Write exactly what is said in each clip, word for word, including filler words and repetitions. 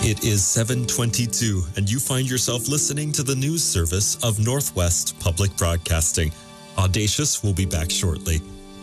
It is seven twenty-two, and you find yourself listening to the news service of Northwest Public Broadcasting. Audacious will be back shortly.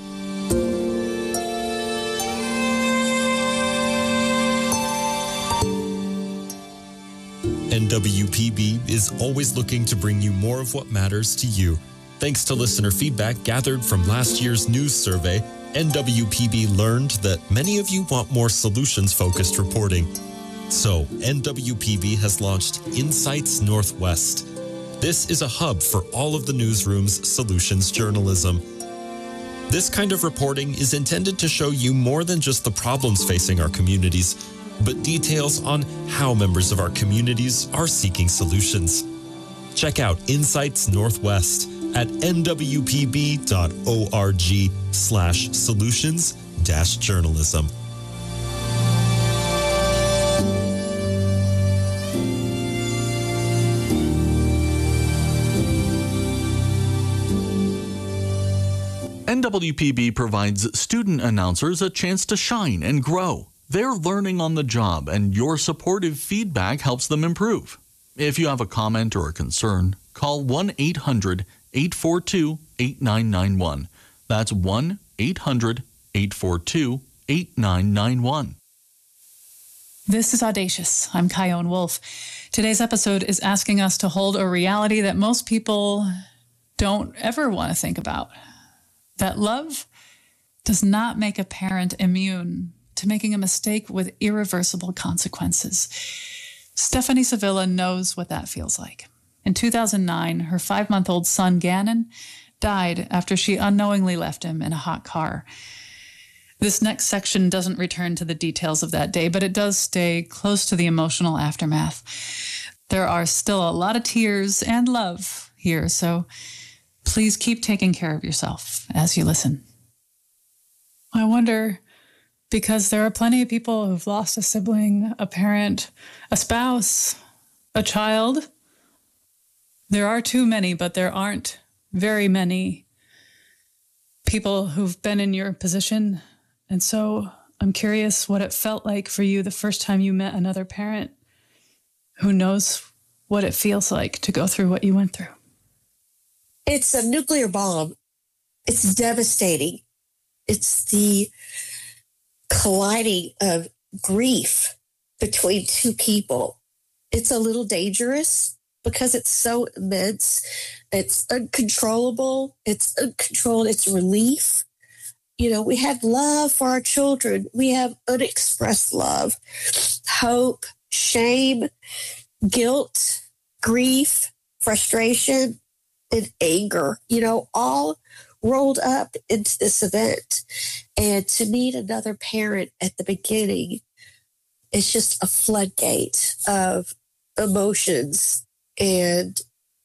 N W P B is always looking to bring you more of what matters to you. Thanks to listener feedback gathered from last year's news survey, N W P B learned that many of you want more solutions-focused reporting. So, N W P B has launched Insights Northwest. This is a hub for all of the newsroom's solutions journalism. This kind of reporting is intended to show you more than just the problems facing our communities, but details on how members of our communities are seeking solutions. Check out Insights Northwest at n w p b dot org slash solutions dash journalism. N W P B provides student announcers a chance to shine and grow. They're learning on the job, and your supportive feedback helps them improve. If you have a comment or a concern, call one eight hundred eight four two eight nine nine one. That's one eight hundred eight four two eight nine nine one. This is Audacious. I'm Kyone Wolf. Today's episode is asking us to hold a reality that most people don't ever want to think about. That love does not make a parent immune to making a mistake with irreversible consequences. Stephanie Sevilla knows what that feels like. In two thousand nine, her five-month-old son, Gannon, died after she unknowingly left him in a hot car. This next section doesn't return to the details of that day, but it does stay close to the emotional aftermath. There are still a lot of tears and love here, so please keep taking care of yourself as you listen. I wonder, because there are plenty of people who've lost a sibling, a parent, a spouse, a child. There are too many, but there aren't very many people who've been in your position. And so I'm curious what it felt like for you the first time you met another parent who knows what it feels like to go through what you went through. It's a nuclear bomb. It's devastating. It's the colliding of grief between two people. It's a little dangerous because it's so immense. It's uncontrollable. It's uncontrolled. It's relief. You know, we have love for our children. We have unexpressed love, hope, shame, guilt, grief, frustration, and anger, you know, all rolled up into this event. And to meet another parent at the beginning, it's just a floodgate of emotions and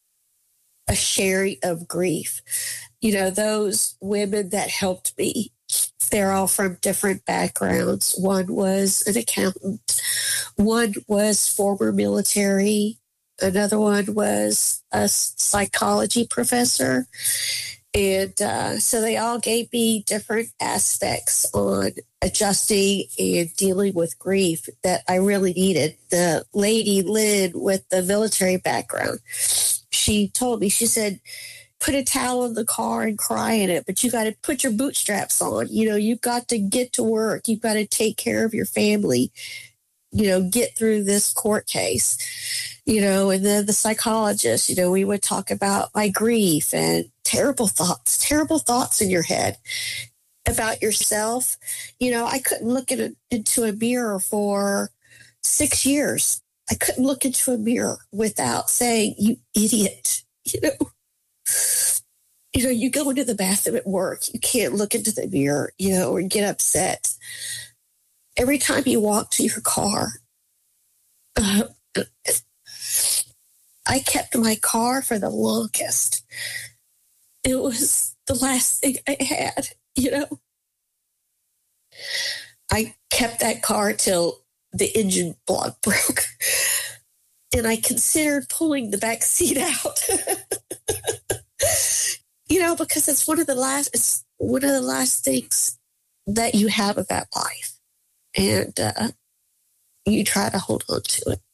a sharing of grief. You know, those women that helped me, they're all from different backgrounds. One was an accountant. One was former military. Another one was a psychology professor. And uh, so they all gave me different aspects on adjusting and dealing with grief that I really needed. The lady, Lynn, with the military background, she told me, she said, put a towel in the car and cry in it, but you got to put your bootstraps on. You know, you've got to get to work. You've got to take care of your family, you know, get through this court case. You know, and then the psychologist, you know, we would talk about my grief and terrible thoughts, terrible thoughts in your head about yourself. You know, I couldn't look at a, into a mirror for six years. I couldn't look into a mirror without saying, you idiot. You know, you know, you go into the bathroom at work, you can't look into the mirror, you know, or get upset. Every time you walk to your car, uh, I kept my car for the longest. It was the last thing I had, you know. I kept that car till the engine block broke. And I considered pulling the back seat out. You know, because it's one of the last it's one of the last things that you have of that life. And uh you try to hold on to it.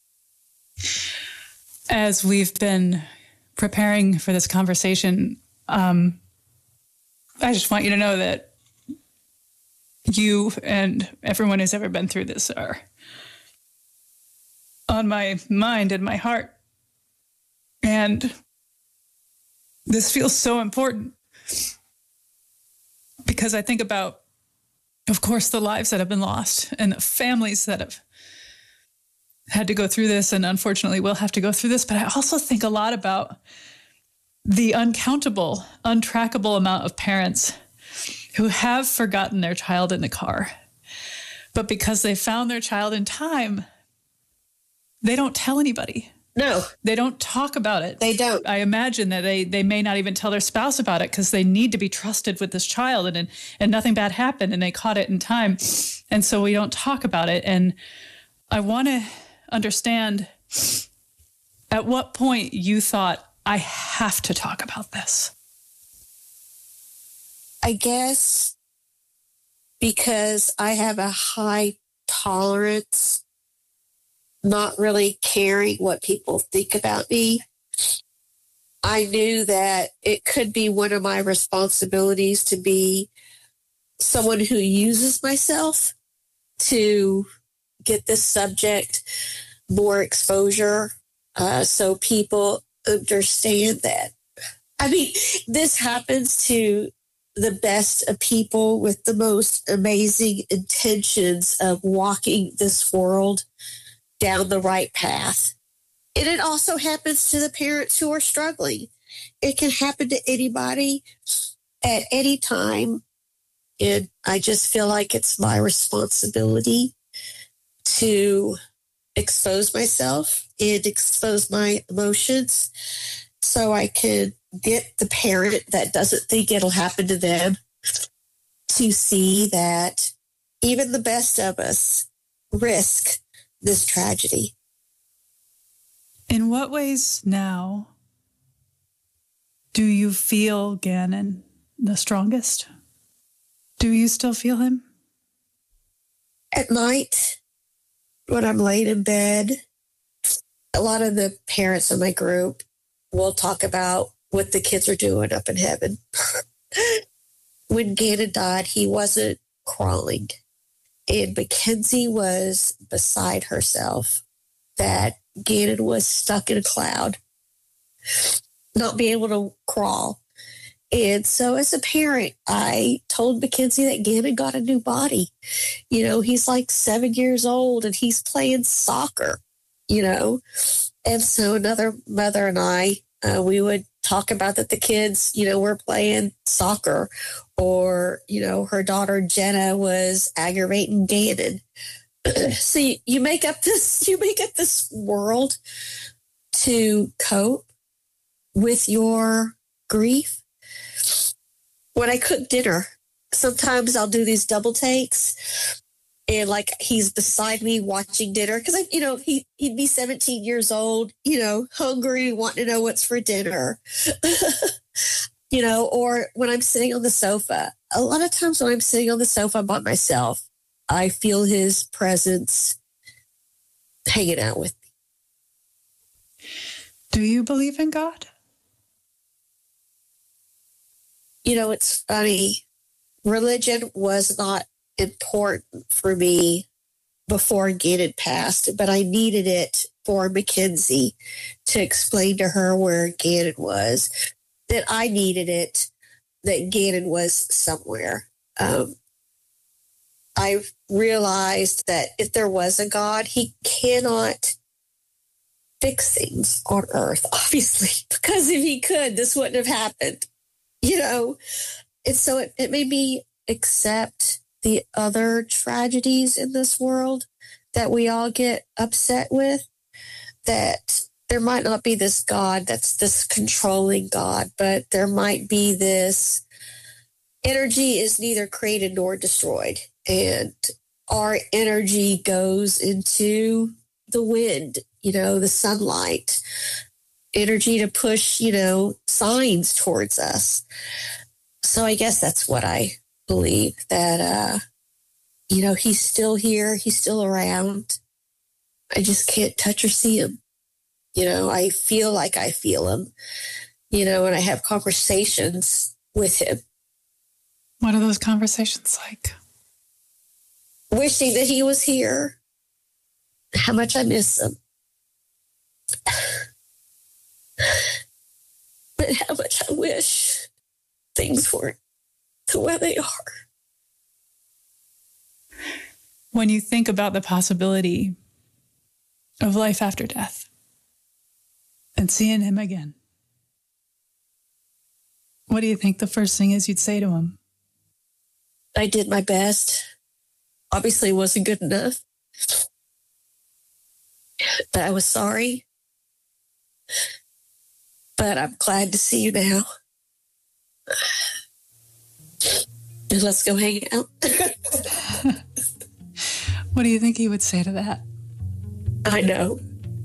As we've been preparing for this conversation, um, I just want you to know that you and everyone who's ever been through this are on my mind and my heart. And this feels so important because I think about, of course, the lives that have been lost and the families that have had to go through this and unfortunately will have to go through this. But I also think a lot about the uncountable, untrackable amount of parents who have forgotten their child in the car. But because they found their child in time, they don't tell anybody. No. They don't talk about it. They don't. I imagine that they they may not even tell their spouse about it because they need to be trusted with this child, and, and nothing bad happened and they caught it in time. And so we don't talk about it. And I want to understand at what point you thought, I have to talk about this. I guess because I have a high tolerance, not really caring what people think about me, I knew that it could be one of my responsibilities to be someone who uses myself to get this subject more exposure, uh, so people understand that. I mean, this happens to the best of people with the most amazing intentions of walking this world down the right path. And it also happens to the parents who are struggling. It can happen to anybody at any time. And I just feel like it's my responsibility to expose myself and expose my emotions so I can get the parent that doesn't think it'll happen to them to see that even the best of us risk this tragedy. In what ways now do you feel Gannon the strongest? Do you still feel him? At night, when I'm laid in bed, a lot of the parents in my group will talk about what the kids are doing up in heaven. When Gannon died, he wasn't crawling. And Mackenzie was beside herself that Gannon was stuck in a cloud, not being able to crawl. And so as a parent, I told Mackenzie that Gannon got a new body. You know, he's like seven years old and he's playing soccer, you know. And so another mother and I, uh, we would talk about that the kids, you know, were playing soccer, or, you know, her daughter Jenna was aggravating Gannon. So you, you make up this, you make up this world to cope with your grief. When I cook dinner, sometimes I'll do these double takes, and like he's beside me watching dinner because I, you know, he he'd be seventeen years old, you know, hungry, wanting to know what's for dinner, you know. Or when I'm sitting on the sofa, a lot of times when I'm sitting on the sofa by myself, I feel his presence hanging out with me. Do you believe in God? You know, it's funny. Religion was not important for me before Gannon passed, but I needed it for Mackenzie to explain to her where Gannon was, that I needed it, that Gannon was somewhere. Um, I realized that if there was a God, he cannot fix things on earth, obviously, because if he could, this wouldn't have happened. You know, and so it, it made me accept the other tragedies in this world that we all get upset with, that there might not be this God that's this controlling God, but there might be this energy is neither created nor destroyed. And our energy goes into the wind, you know, the sunlight, energy to push, you know, signs towards us. So I guess that's what I believe, that, uh, You know, he's still here. He's still around. I just can't touch or see him. You know, I feel like I feel him, you know, and I have conversations with him. What are those conversations like? Wishing that he was here. How much I miss him. But how much I wish things weren't the way they are. When you think about the possibility of life after death and seeing him again, what do you think the first thing is you'd say to him? I did my best. Obviously, it wasn't good enough. But I was sorry. But I'm glad to see you now. And let's go hang out. What do you think he would say to that? I know.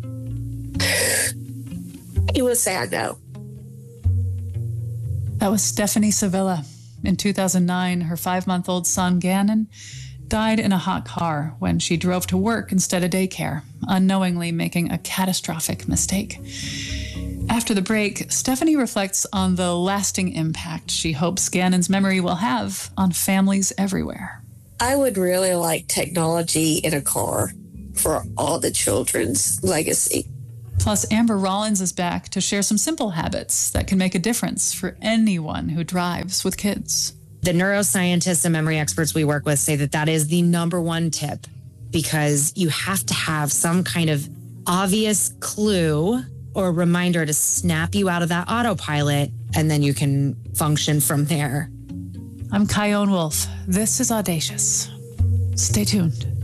He would say, I know. That was Stephanie Sevilla. In two thousand nine, her five-month-old son, Gannon, died in a hot car when she drove to work instead of daycare, unknowingly making a catastrophic mistake. After the break, Stephanie reflects on the lasting impact she hopes Gannon's memory will have on families everywhere. I would really like technology in a car for all the children's legacy. Plus, Amber Rollins is back to share some simple habits that can make a difference for anyone who drives with kids. The neuroscientists and memory experts we work with say that that is the number one tip, because you have to have some kind of obvious clue or reminder to snap you out of that autopilot, and then you can function from there. I'm Chion Wolf. This is Audacious. Stay tuned.